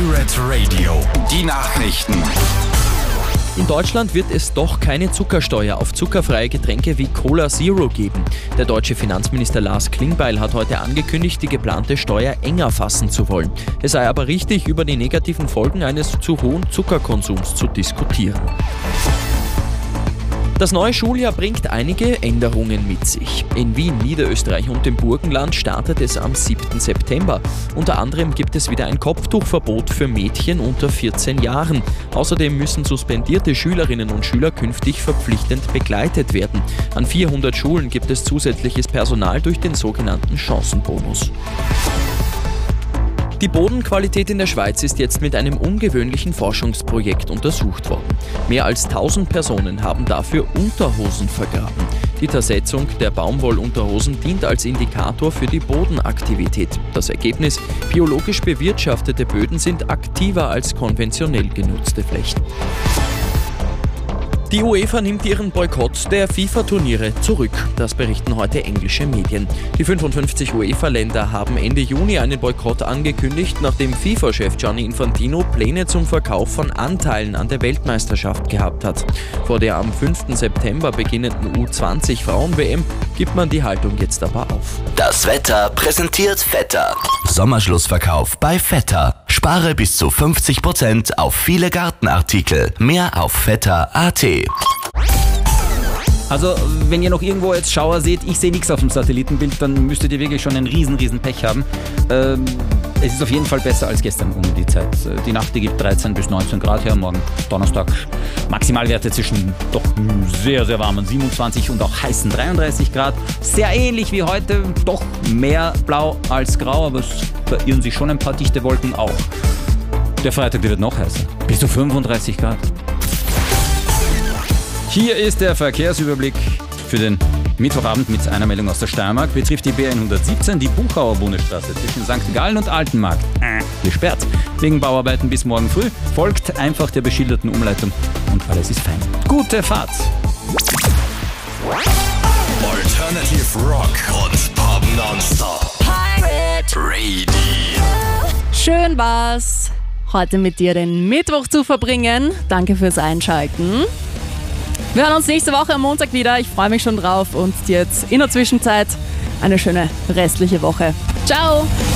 Pirate Radio, die Nachrichten. In Deutschland wird es doch keine Zuckersteuer auf zuckerfreie Getränke wie Cola Zero geben. Der deutsche Finanzminister Lars Klingbeil hat heute angekündigt, die geplante Steuer enger fassen zu wollen. Es sei aber richtig, über die negativen Folgen eines zu hohen Zuckerkonsums zu diskutieren. Das neue Schuljahr bringt einige Änderungen mit sich. In Wien, Niederösterreich und dem Burgenland startet es am 7. September. Unter anderem gibt es wieder ein Kopftuchverbot für Mädchen unter 14 Jahren. Außerdem müssen suspendierte Schülerinnen und Schüler künftig verpflichtend begleitet werden. An 400 Schulen gibt es zusätzliches Personal durch den sogenannten Chancenbonus. Die Bodenqualität in der Schweiz ist jetzt mit einem ungewöhnlichen Forschungsprojekt untersucht worden. Mehr als 1000 Personen haben dafür Unterhosen vergraben. Die Zersetzung der Baumwollunterhosen dient als Indikator für die Bodenaktivität. Das Ergebnis: biologisch bewirtschaftete Böden sind aktiver als konventionell genutzte Flächen. Die UEFA nimmt ihren Boykott der FIFA-Turniere zurück. Das berichten heute englische Medien. Die 55 UEFA-Länder haben Ende Juni einen Boykott angekündigt, nachdem FIFA-Chef Gianni Infantino Pläne zum Verkauf von Anteilen an der Weltmeisterschaft gehabt hat. Vor der am 5. September beginnenden U20-Frauen-WM gibt man die Haltung jetzt aber auf. Das Wetter präsentiert Vetter. Sommerschlussverkauf bei Vetter. Spare bis zu 50% auf viele Gartenartikel. Mehr auf vetter.at. Also, wenn ihr noch irgendwo jetzt Schauer seht, ich sehe nichts auf dem Satellitenbild, dann müsstet ihr wirklich schon einen riesen Pech haben. Es ist auf jeden Fall besser als gestern um die Zeit. Die Nacht, die gibt 13 bis 19 Grad her, morgen Donnerstag Maximalwerte zwischen doch sehr warmen 27 und auch heißen 33 Grad. Sehr ähnlich wie heute, doch mehr blau als grau, aber es verirren sich schon ein paar dichte Wolken auch. Der Freitag, der wird noch heißer, bis zu 35 Grad. Hier ist der Verkehrsüberblick für den Mittwochabend mit einer Meldung aus der Steiermark. Betrifft die B117, die Buchauer Bundesstraße zwischen St. Gallen und Altenmarkt. Gesperrt. Wegen Bauarbeiten bis morgen früh. Folgt einfach der beschilderten Umleitung und alles ist fein. Gute Fahrt! Alternative Rock und Pop Nonstop. Pirate Radio. Schön war's, heute mit dir den Mittwoch zu verbringen. Danke fürs Einschalten. Wir hören uns nächste Woche am Montag wieder. Ich freue mich schon drauf und dir jetzt in der Zwischenzeit eine schöne restliche Woche. Ciao!